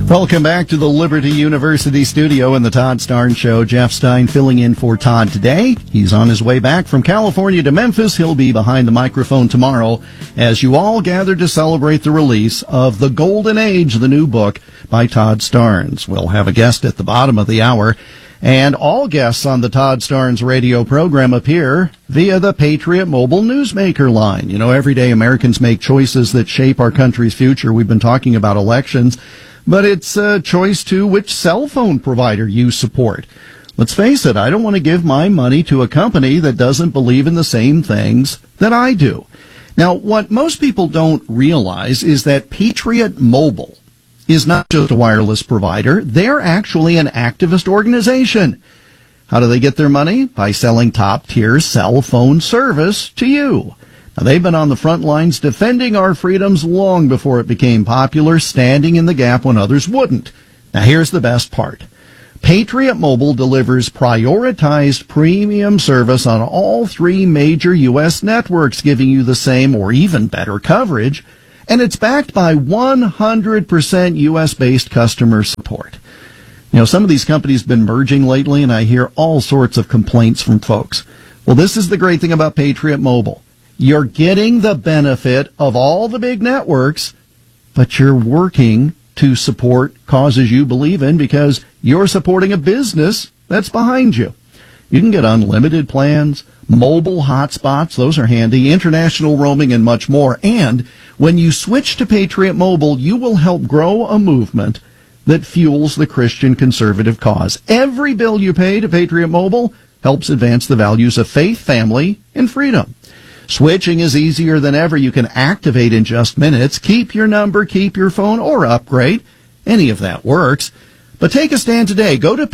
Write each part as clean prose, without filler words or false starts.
Welcome back to the Liberty University studio in the Todd Starnes Show. Jeff Stein filling in for Todd today. He's on his way back from California to Memphis. He'll be behind the microphone tomorrow as you all gather to celebrate the release of The Golden Age, the new book by Todd Starnes. We'll have a guest at the bottom of the hour, and all guests on the Todd Starnes radio program appear via the Patriot Mobile Newsmaker line. You know, every day Americans make choices that shape our country's future. We've been talking about elections, but it's a choice to which cell phone provider you support. Let's face it, I don't want to give my money to a company that doesn't believe in the same things that I do. Now, what most people don't realize is that Patriot Mobile is not just a wireless provider. They're actually an activist organization. How do they get their money? By selling top-tier cell phone service to you. Now, they've been on the front lines defending our freedoms long before it became popular, standing in the gap when others wouldn't. Now, here's the best part. Patriot Mobile delivers prioritized premium service on all three major U.S. networks, giving you the same or even better coverage, and it's backed by 100% U.S.-based customer support. You know, some of these companies have been merging lately, and I hear all sorts of complaints from folks. Well, this is the great thing about Patriot Mobile. You're getting the benefit of all the big networks, but you're working to support causes you believe in because you're supporting a business that's behind you. You can get unlimited plans, mobile hotspots, those are handy, international roaming, and much more. And when you switch to Patriot Mobile, you will help grow a movement that fuels the Christian conservative cause. Every bill you pay to Patriot Mobile helps advance the values of faith, family, and freedom. Switching is easier than ever. You can activate in just minutes. Keep your number, keep your phone, or upgrade. Any of that works. But take a stand today. Go to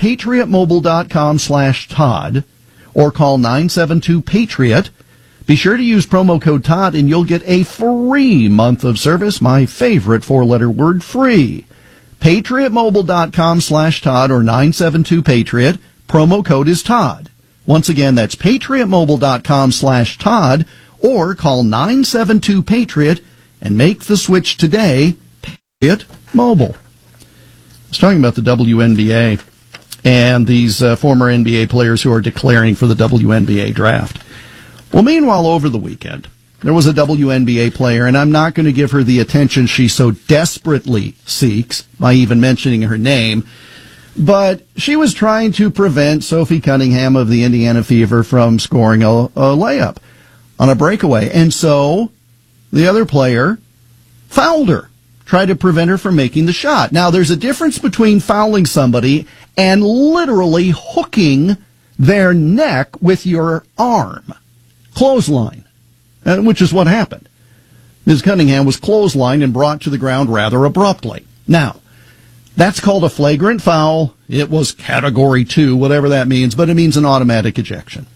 patriotmobile.com/Todd or call 972-PATRIOT. Be sure to use promo code Todd and you'll get a free month of service. My favorite four-letter word, free. patriotmobile.com/Todd or 972-PATRIOT. Promo code is Todd. Once again, that's patriotmobile.com/Todd or call 972-PATRIOT and make the switch today. Patriot Mobile. I was talking about the WNBA and these former NBA players who are declaring for the WNBA draft. Well, meanwhile, over the weekend, there was a WNBA player, and I'm not going to give her the attention she so desperately seeks by even mentioning her name, but she was trying to prevent Sophie Cunningham of the Indiana Fever from scoring a layup on a breakaway. And so the other player fouled her, tried to prevent her from making the shot. Now, there's a difference between fouling somebody and literally hooking their neck with your arm. Clothesline, which is what happened. Ms. Cunningham was clotheslined and brought to the ground rather abruptly. Now, that's called a flagrant foul. It was category 2, whatever that means, but it means an automatic ejection.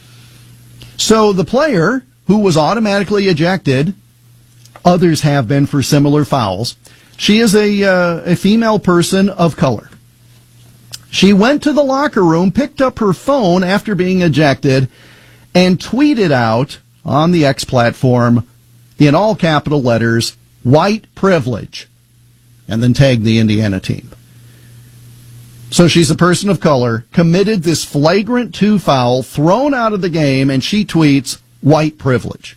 So the player who was automatically ejected, others have been for similar fouls. She is a female person of color. She went to the locker room, picked up her phone after being ejected, and tweeted out on the X platform in all capital letters, "white privilege," and then tagged the Indiana team. So she's a person of color, committed this flagrant 2 foul, thrown out of the game, and she tweets, "white privilege."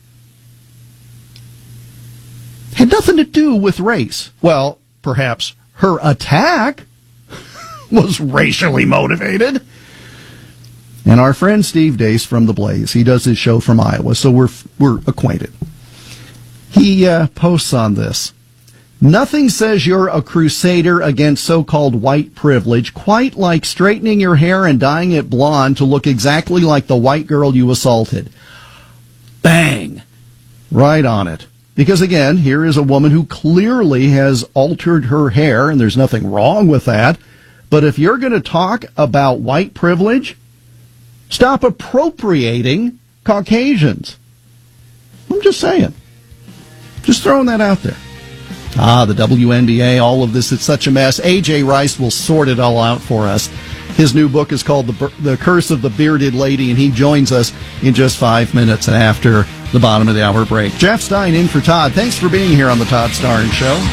Had nothing to do with race. Well, perhaps her attack was racially motivated. And our friend Steve Deace from The Blaze, he does his show from Iowa, so we're acquainted. He posts on this. "Nothing says you're a crusader against so-called white privilege quite like straightening your hair and dyeing it blonde to look exactly like the white girl you assaulted." Bang! Right on it. Because again, here is a woman who clearly has altered her hair, and there's nothing wrong with that. But if you're going to talk about white privilege, stop appropriating Caucasians. I'm just saying. Just throwing that out there. The WNBA, all of this, it's such a mess. A.J. Rice will sort it all out for us. His new book is called The Curse of the Bearded Lady, and he joins us in just 5 minutes after the bottom of the hour break. Jeff Stein in for Todd. Thanks for being here on the Todd Starnes Show.